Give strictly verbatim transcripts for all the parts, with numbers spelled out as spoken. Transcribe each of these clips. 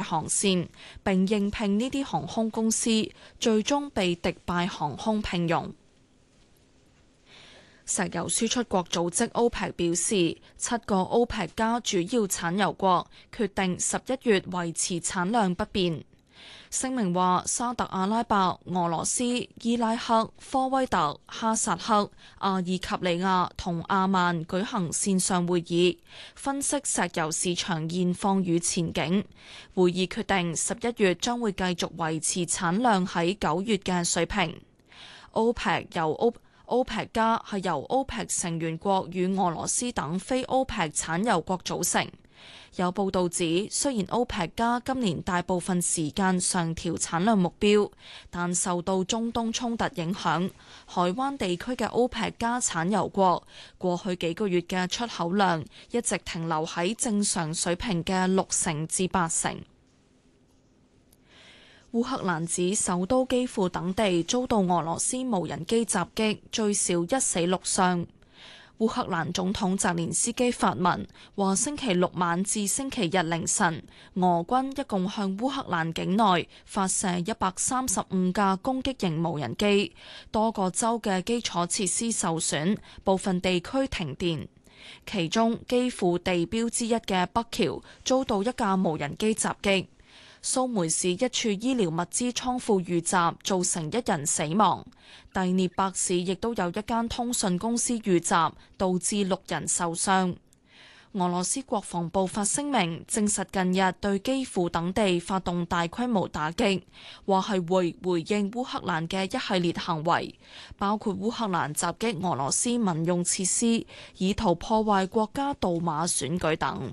航線，並應聘呢啲航空公司，最終被迪拜航空聘用。石油輸出國組織 OPEC 表示，七個 OPEC 加主要產油國決定十一月維持產量不變。聲明話，沙特阿拉伯、俄羅斯、伊拉克、科威特、哈薩克、阿爾及利亞同阿曼舉行線上會議，分析石油市場現況與前景。會議決定十一月將會繼續維持產量喺九月嘅水平。OPEC 由 O OPEC 加係由 OPEC 成員國與俄羅斯等非 OPEC 產油國組成。有報道指，雖然 OPEC 加今年大部分時間上調產量目標，但受到中東衝突影響，海灣地區嘅 OPEC 加產油國過去幾個月嘅出口量一直停留喺正常水平嘅六成至八成。烏克蘭指首都基輔等地遭到俄羅斯無人機襲擊，最少一死六傷。烏克蘭總統澤連斯基發文話，星期六晚至星期日凌晨，俄軍一共向烏克蘭境內發射一百三十五架攻擊型無人機，多個州嘅基礎設施受損，部分地區停電。其中，基輔地標之一嘅北橋遭到一架無人機襲擊。蘇梅市一處醫療物資倉庫遇襲，造成一人死亡。第聶伯市亦都有一間通訊公司遇襲，導致六人受傷。俄羅斯國防部發聲明證實近日對基輔等地發動大規模打擊，話係會回應烏克蘭嘅一系列行為，包括烏克蘭襲擊俄羅斯民用設施，以圖破壞國家杜馬選舉等。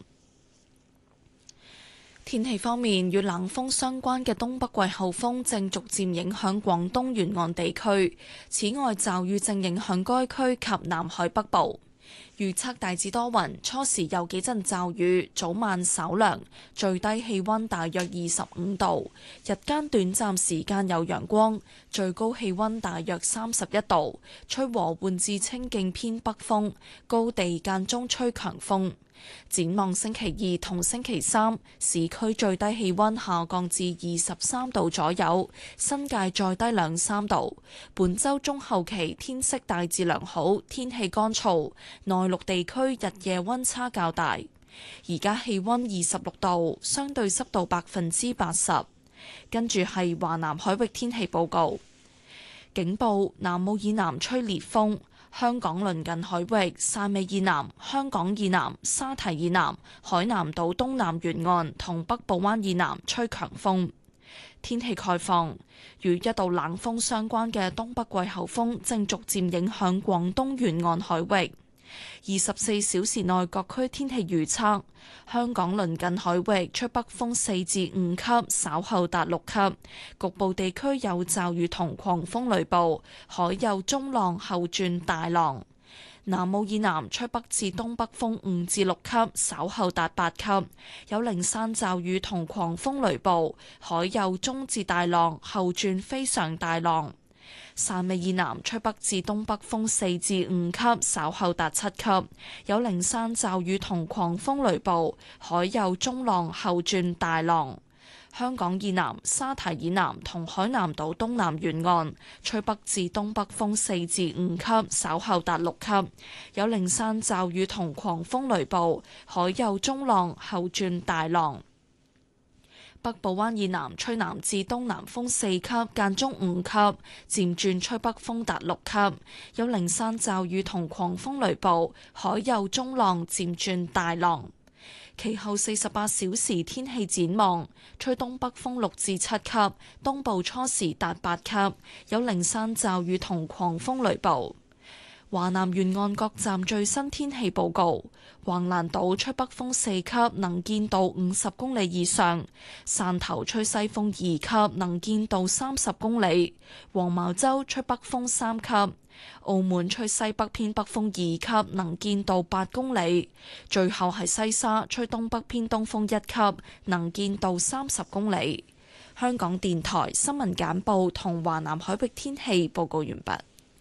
天氣方面，與冷鋒相關嘅東北季候風正逐漸影響廣東沿岸地區，此外驟雨正影響該區及南海北部。預測大致多雲，初時有幾陣驟雨，早晚稍涼，最低氣溫大約二十五度，日間短暫時間有陽光，最高氣溫大約三十一度，吹和緩至清勁偏北風，高地間中吹強風。展望星期二同星期三，市區最低氣溫下降至二十三度左右，新界再低兩三度。本週中後期天色大致良好，天氣乾燥，內陸地區日夜溫差較大。而家氣溫二十六度，相對濕度百分之八十。跟住係華南海域天氣報告，警報：南澳以南吹烈風。香港鄰近海域、汕尾以南、香港以南、沙堤以南、海南島東南沿岸同北部灣以南吹強風。天氣概況：與一道冷鋒相關嘅東北季候風正逐漸影響廣東沿岸海域。二十四小時內各區天氣預測：香港鄰近海域吹北風四至五級，稍後達六級，局部地區有驟雨同狂風雷暴，海有中浪後轉大浪。南澳以南吹北至東北風五至六級，稍後達八級，有零散驟雨同狂風雷暴，海有中至大浪，後轉非常大浪。汕尾以南吹北至東北風四至五級，稍後達七級，有零散驟雨同狂風雷暴，海有中浪後轉大浪。香港以南、沙堤以南同海南島東南沿岸吹北至東北風四至五級，稍後達六級，有零散驟雨同狂風雷暴，海有中浪後轉大浪。北部灣以南吹南至東南風四級，間中五級，漸轉吹北風達六級，有零散驟雨同狂風雷暴，海有中浪漸轉大浪。其後四十八小時天氣展望，吹東北風六至七級，東部初時達八級，有零散驟雨同狂風雷暴。華南沿岸各站最新天氣報告：橫瀾島吹北風四級，能見度五十公里以上；汕頭吹西風二級，能見度三十公里；黃茅洲吹北風三級；澳門吹西北偏北風二級，能見度八公里；最後係西沙吹東北偏東風一級，能見度三十公里。香港電台新聞簡報同華南海域天氣報告完畢。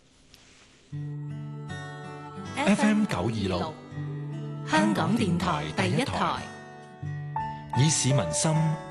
F M 九二六，香港電台第一台，以市民心